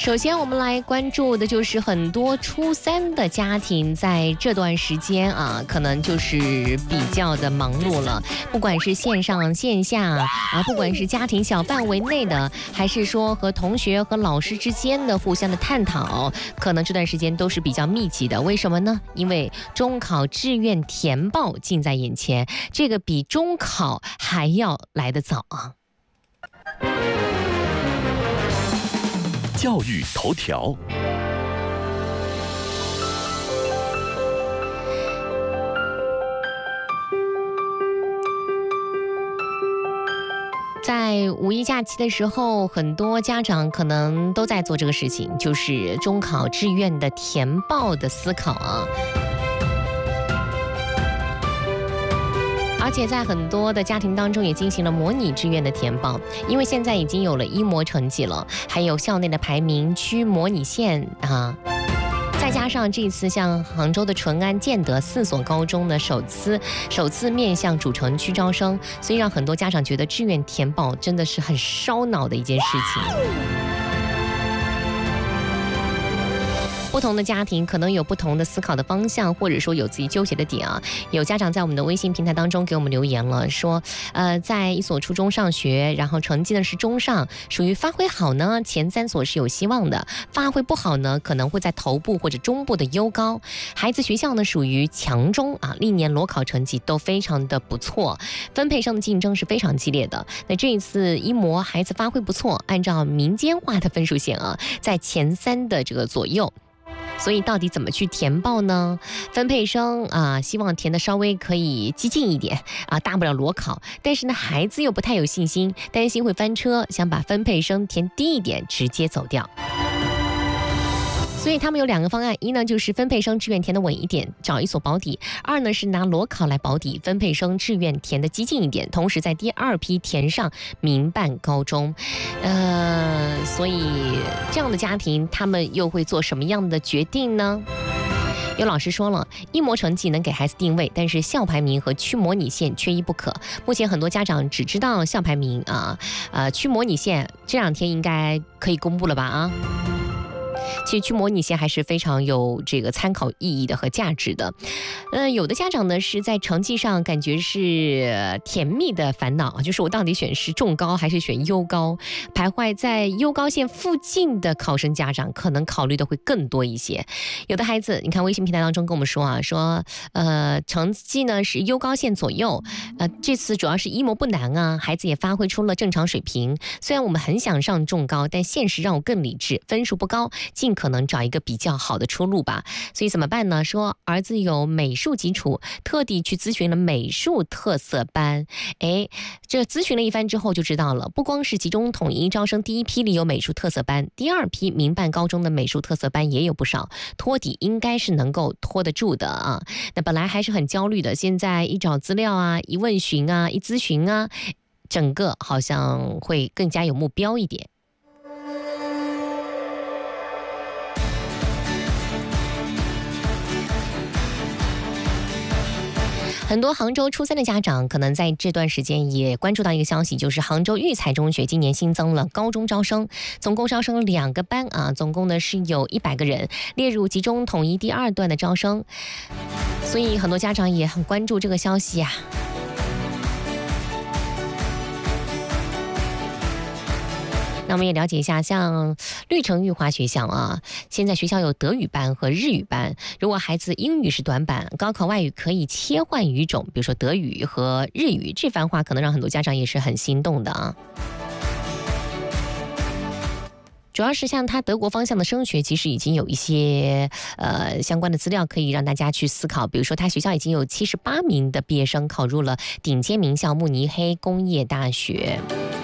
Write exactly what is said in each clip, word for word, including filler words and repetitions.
首先我们来关注的就是很多初三的家庭在这段时间啊，可能就是比较的忙碌了，不管是线上线下啊，不管是家庭小范围内的，还是说和同学和老师之间的互相的探讨，可能这段时间都是比较密集的。为什么呢？因为中考志愿填报近在眼前，这个比中考还要来得早啊。 教育头条。 在五一假期的时候，很多家长可能都在做这个事情，就是中考志愿的填报的思考啊。而且在很多的家庭当中也进行了模拟志愿的填报，因为现在已经有了一模成绩了，还有校内的排名、区模拟线啊。再加上这次像杭州的淳安、建德四所高中呢，首次首次面向主城区招生，所以让很多家长觉得志愿填报真的是很烧脑的一件事情。不同的家庭可能有不同的思考的方向，或者说有自己纠结的点啊。有家长在我们的微信平台当中给我们留言了，说，呃，在一所初中上学，然后成绩呢是中上，属于发挥好呢，前三所是有希望的；发挥不好呢，可能会在头部或者中部的优高。孩子学校呢属于强中啊，历年裸考成绩都非常的不错，分配上的竞争是非常激烈的。那这一次一模孩子发挥不错，按照民间化的分数线啊，在前三的这个左右。所以到底怎么去填报呢？分配生啊，希望填的稍微可以激进一点啊，大不了裸考。但是呢，孩子又不太有信心，担心会翻车，想把分配生填低一点，直接走掉。所以他们有两个方案，一呢就是分配生志愿填的稳一点，找一所保底；二呢是拿裸考来保底，分配生志愿填的激进一点，同时在第二批填上民办高中。呃，所以这样的家庭他们又会做什么样的决定呢？有老师说了，一模成绩能给孩子定位，但是校排名和区模拟线缺一不可。目前很多家长只知道校排名啊，呃，区模拟线这两天应该可以公布了吧啊？其实区模拟线还是非常有这个参考意义的和价值的。呃，有的家长呢是在成绩上感觉是甜蜜的烦恼，就是我到底选是重高还是选优高？徘徊在优高线附近的考生家长可能考虑的会更多一些。有的孩子，你看微信平台当中跟我们说啊，说呃成绩呢是优高线左右，呃这次主要是一模不难啊，孩子也发挥出了正常水平。虽然我们很想上重高，但现实让我更理智，分数不高，尽可能找一个比较好的出路吧。所以怎么办呢？说儿子有美术基础，特地去咨询了美术特色班。哎，这咨询了一番之后就知道了，不光是集中统一招生第一批里有美术特色班，第二批民办高中的美术特色班也有不少，托底应该是能够拖得住的啊。那本来还是很焦虑的，现在一找资料啊，一问询啊，一咨询啊，整个好像会更加有目标一点。很多杭州初三的家长可能在这段时间也关注到一个消息，就是杭州育才中学今年新增了高中招生，总共招生两个班啊，总共呢是有一百个人列入集中统一第二段的招生，所以很多家长也很关注这个消息啊。那我们也了解一下，像绿城育华学校啊，现在学校有德语班和日语班。如果孩子英语是短板，高考外语可以切换语种，比如说德语和日语。这番话可能让很多家长也是很心动的啊。主要是像他德国方向的升学，其实已经有一些呃相关的资料可以让大家去思考。比如说，他学校已经有七十八名的毕业生考入了顶尖名校慕尼黑工业大学。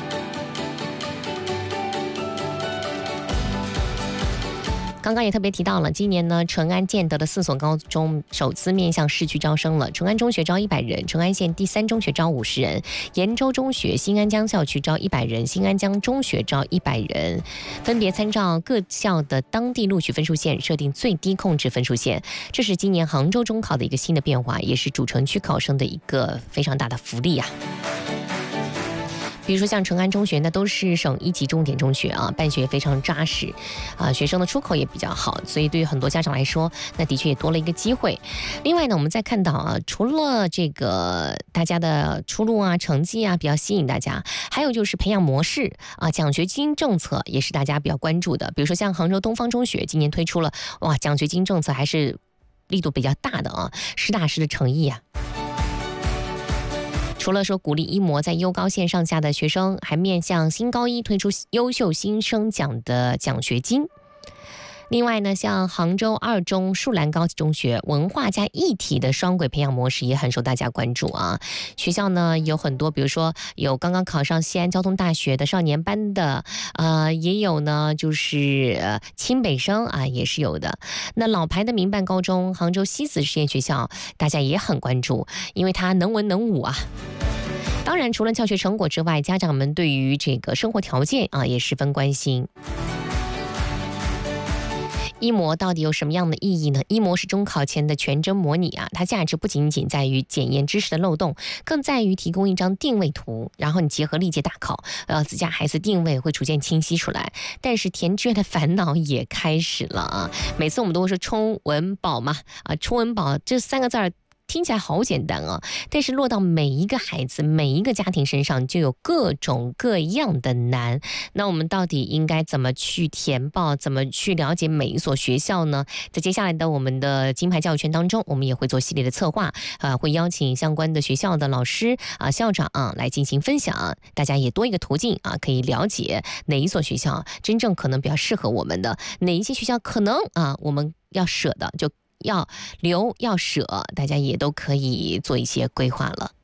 刚刚也特别提到了，今年呢，淳安、建德的四所高中首次面向市区招生了。淳安中学招一百人，淳安县第三中学招五十人，延州中学、新安江校区招一百人，新安江中学招一百人，分别参照各校的当地录取分数线设定最低控制分数线。这是今年杭州中考的一个新的变化，也是主城区考生的一个非常大的福利啊。 比如说像成安中学，那都是省一级重点中学啊，办学也非常扎实，啊，学生的出口也比较好，所以对于很多家长来说，那的确也多了一个机会。另外呢，我们再看到啊，除了这个大家的出路啊、成绩啊比较吸引大家，还有就是培养模式啊，奖学金政策也是大家比较关注的。比如说像杭州东方中学今年推出了哇，奖学金政策还是力度比较大的啊，实打实的诚意啊。除了说鼓励一模在优高线上下的学生，还面向新高一推出优秀新生奖的奖学金。另外呢，像杭州二中树兰高级中学文化加艺体的双轨培养模式也很受大家关注啊。学校呢有很多，比如说有刚刚考上西安交通大学的少年班的，呃，也有呢就是呃清北生啊，也是有的。那老牌的民办高中杭州西子实验学校，大家也很关注，因为它能文能武啊。当然，除了教学成果之外，家长们对于这个生活条件啊也十分关心。一模到底有什么样的意义呢？一模是中考前的全真模拟啊，它价值不仅仅在于检验知识的漏洞，更在于提供一张定位图，然后你结合历届大考，呃，自家孩子定位会逐渐清晰出来。但是填志愿的烦恼也开始了啊！每次我们都会说冲文保嘛，啊，冲文保这三个字儿。听起来好简单啊，但是落到每一个孩子、每一个家庭身上，就有各种各样的难。那我们到底应该怎么去填报？怎么去了解每一所学校呢？在接下来的我们的金牌教育圈当中，我们也会做系列的策划，啊，会邀请相关的学校的老师啊、校长啊来进行分享，大家也多一个途径啊，可以了解哪一所学校真正可能比较适合我们的，哪一些学校可能啊我们要舍的就。要留要舍，大家也都可以做一些规划了。